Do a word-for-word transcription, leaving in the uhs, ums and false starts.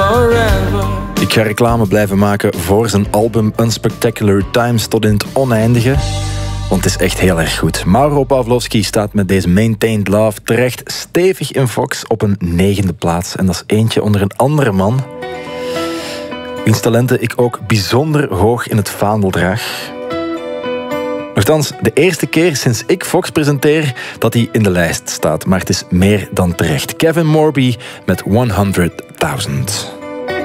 forever. Ik ga reclame blijven maken voor zijn album Unspectacular Times tot in het oneindige. Want het is echt heel erg goed. Mauro Pavlovsky staat met deze Maintained Love terecht stevig in Fox op een negende plaats. En dat is eentje onder een andere man, wiens talenten ik ook bijzonder hoog in het vaandel draag. Nochtans, de eerste keer sinds ik Fox presenteer dat hij in de lijst staat. Maar het is meer dan terecht. Kevin Morby met honderdduizend.